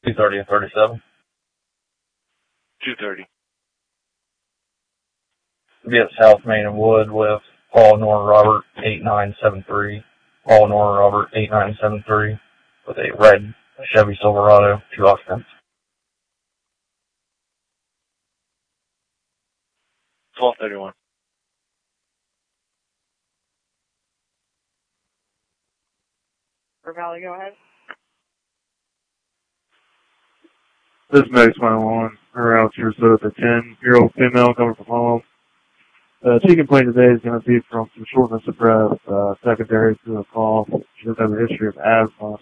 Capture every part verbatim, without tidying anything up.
two thirty and thirty-seven. two thirty. Be at South Main and Wood with Paul Norman Robert, eight nine seven three. Paul Norman Robert, eight nine seven three, with a red Chevy Silverado, two occupants. twelve thirty-one. For Valley, go ahead. This is Max one oh one. Her out here, so it's a ten-year-old female coming from home. Uh, she complaint today is going to be from some shortness of breath, uh, secondary to a cough. She does have a history of asthma.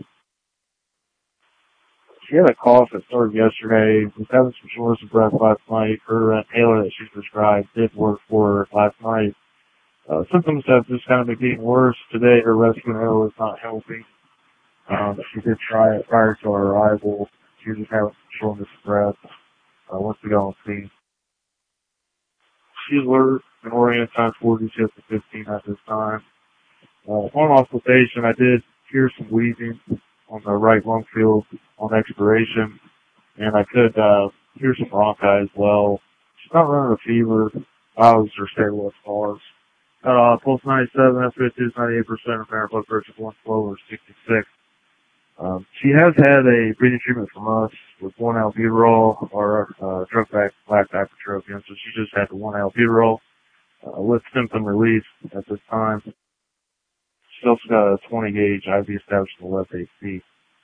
She had a cough that started yesterday. Was having some shortness of breath last night. Her inhaler that she prescribed did work for her last night. Uh, symptoms have just kind of been getting worse. Today, her rescue inhaler was not helping. Um, she did try it prior to our arrival. She was just having some shortness of breath. Uh, once we got on scene. She's alert and oriented time forty, shift to fifteen at this time. Uh, upon auscultation, I did hear some wheezing on the right lung field on expiration, and I could uh, hear some bronchi as well. She's not running a fever. Vitals are stable as far as. Uh, pulse ninety-seven, F fifty is ninety-eight percent, apparent blood pressure one slower, sixty-six. Um, she has had a breathing treatment from us with one albuterol or uh, drug-backed black hypertrophium, so she just had the one albuterol uh, with symptom relief at this time. She's also got a twenty gauge I V established in the left A C.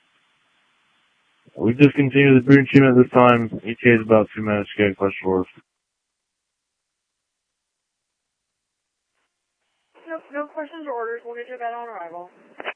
We discontinued the breathing treatment at this time. E T A is about two minutes to get a question for us. No, no questions or orders. We'll get you that on arrival.